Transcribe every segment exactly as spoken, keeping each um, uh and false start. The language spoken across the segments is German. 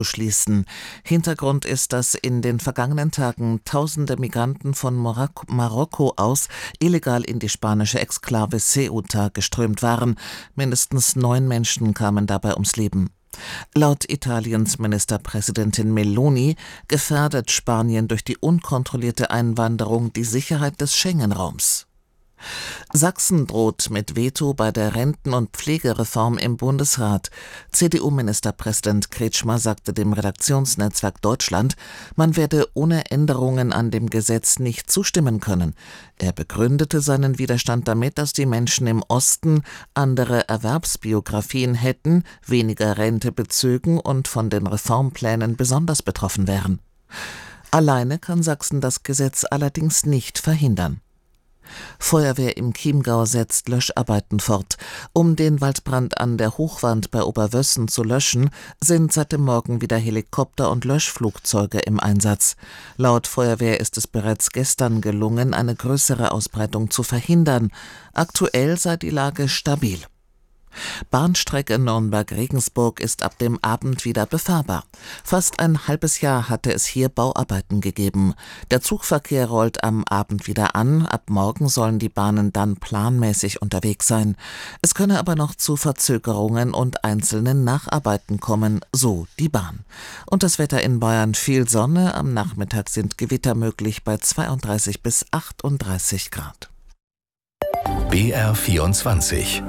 schließen. Hintergrund ist, dass in den vergangenen Tagen tausende Migranten von Morak- Marokko aus illegal in die spanische Exklave Ceuta geströmt waren. Mindestens neun Menschen kamen dabei ums Leben. Laut Italiens Ministerpräsidentin Meloni gefährdet Spanien durch die unkontrollierte Einwanderung die Sicherheit des Schengen-Raums. Sachsen droht mit Veto bei der Renten- und Pflegereform im Bundesrat. C D U-Ministerpräsident Kretschmer sagte dem Redaktionsnetzwerk Deutschland, man werde ohne Änderungen an dem Gesetz nicht zustimmen können. Er begründete seinen Widerstand damit, dass die Menschen im Osten andere Erwerbsbiografien hätten, weniger Rente bezögen und von den Reformplänen besonders betroffen wären. Alleine kann Sachsen das Gesetz allerdings nicht verhindern. Feuerwehr im Chiemgau setzt Löscharbeiten fort. Um den Waldbrand an der Hochwand bei Oberwössen zu löschen, sind seit dem Morgen wieder Helikopter und Löschflugzeuge im Einsatz. Laut Feuerwehr ist es bereits gestern gelungen, eine größere Ausbreitung zu verhindern. Aktuell sei die Lage stabil. Bahnstrecke Nürnberg-Regensburg ist ab dem Abend wieder befahrbar. Fast ein halbes Jahr hatte es hier Bauarbeiten gegeben. Der Zugverkehr rollt am Abend wieder an. Ab morgen sollen die Bahnen dann planmäßig unterwegs sein. Es könne aber noch zu Verzögerungen und einzelnen Nacharbeiten kommen, so die Bahn. Und das Wetter in Bayern: viel Sonne, am Nachmittag sind Gewitter möglich bei zweiunddreißig bis achtunddreißig Grad. B R vierundzwanzig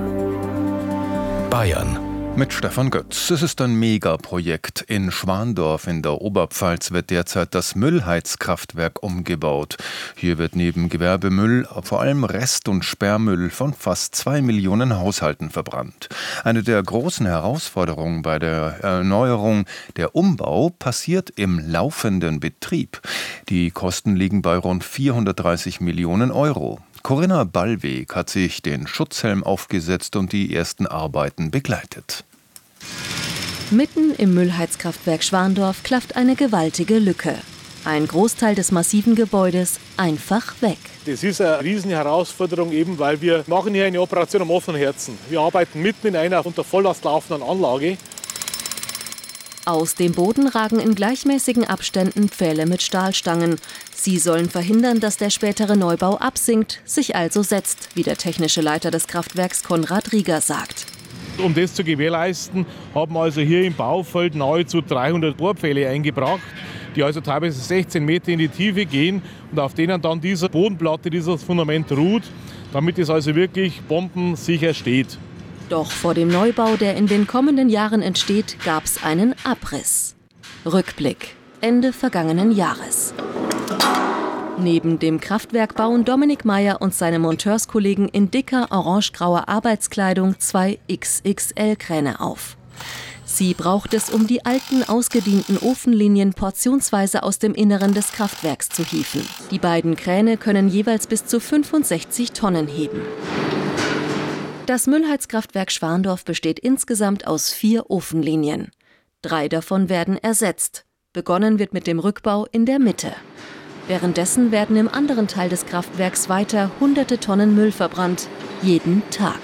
Bayern. Mit Stefan Götz. Es ist ein Megaprojekt. In Schwandorf in der Oberpfalz wird derzeit das Müllheizkraftwerk umgebaut. Hier wird neben Gewerbemüll vor allem Rest- und Sperrmüll von fast zwei Millionen Haushalten verbrannt. Eine der großen Herausforderungen bei der Erneuerung: der Umbau passiert im laufenden Betrieb. Die Kosten liegen bei rund vierhundertdreißig Millionen Euro. Corinna Ballweg hat sich den Schutzhelm aufgesetzt und die ersten Arbeiten begleitet. Mitten im Müllheizkraftwerk Schwandorf klafft eine gewaltige Lücke. Ein Großteil des massiven Gebäudes einfach weg. Das ist eine riesen Herausforderung, eben weil wir machen hier eine Operation am offenen Herzen. Wir arbeiten mitten in einer unter Volllast laufenden Anlage. Aus dem Boden ragen in gleichmäßigen Abständen Pfähle mit Stahlstangen. Sie sollen verhindern, dass der spätere Neubau absinkt, sich also setzt, wie der technische Leiter des Kraftwerks Konrad Rieger sagt. Um das zu gewährleisten, haben wir also hier im Baufeld nahezu dreihundert Bohrpfähle eingebracht, die also teilweise sechzehn Meter in die Tiefe gehen und auf denen dann diese Bodenplatte, dieses Fundament ruht, damit es also wirklich bombensicher steht. Doch vor dem Neubau, der in den kommenden Jahren entsteht, gab es einen Abriss. Rückblick: Ende vergangenen Jahres. Neben dem Kraftwerk bauen Dominik Meyer und seine Monteurskollegen in dicker orange-grauer Arbeitskleidung zwei X X L-Kräne auf. Sie braucht es, um die alten, ausgedienten Ofenlinien portionsweise aus dem Inneren des Kraftwerks zu hieven. Die beiden Kräne können jeweils bis zu fünfundsechzig Tonnen heben. Das Müllheizkraftwerk Schwandorf besteht insgesamt aus vier Ofenlinien. Drei davon werden ersetzt. Begonnen wird mit dem Rückbau in der Mitte. Währenddessen werden im anderen Teil des Kraftwerks weiter hunderte Tonnen Müll verbrannt. Jeden Tag.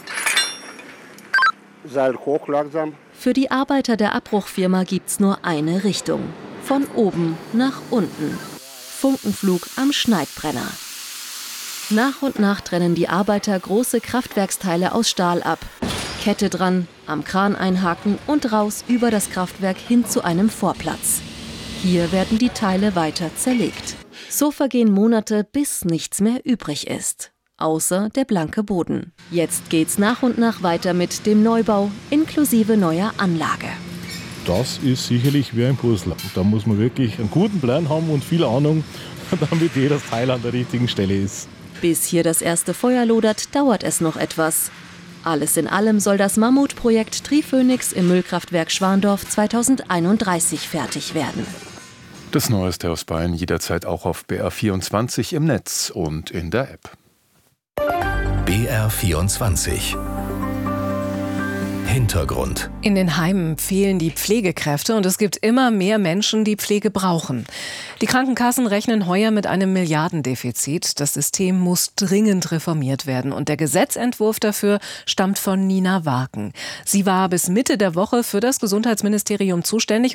Seil hoch langsam. Für die Arbeiter der Abbruchfirma gibt's nur eine Richtung. Von oben nach unten. Funkenflug am Schneidbrenner. Nach und nach trennen die Arbeiter große Kraftwerksteile aus Stahl ab. Kette dran, am Kran einhaken und raus über das Kraftwerk hin zu einem Vorplatz. Hier werden die Teile weiter zerlegt. So vergehen Monate, bis nichts mehr übrig ist. Außer der blanke Boden. Jetzt geht's nach und nach weiter mit dem Neubau inklusive neuer Anlage. Das ist sicherlich wie ein Puzzle. Da muss man wirklich einen guten Plan haben und viel Ahnung, damit jedes Teil an der richtigen Stelle ist. Bis hier das erste Feuer lodert, dauert es noch etwas. Alles in allem soll das Mammutprojekt Triphoenix im Müllkraftwerk Schwandorf zweitausendeinunddreißig fertig werden. Das Neueste aus Bayern jederzeit auch auf B R vierundzwanzig im Netz und in der App. B R vierundzwanzig Hintergrund. In den Heimen fehlen die Pflegekräfte und es gibt immer mehr Menschen, die Pflege brauchen. Die Krankenkassen rechnen heuer mit einem Milliardendefizit. Das System muss dringend reformiert werden und der Gesetzentwurf dafür stammt von Nina Waken. Sie war bis Mitte der Woche für das Gesundheitsministerium zuständig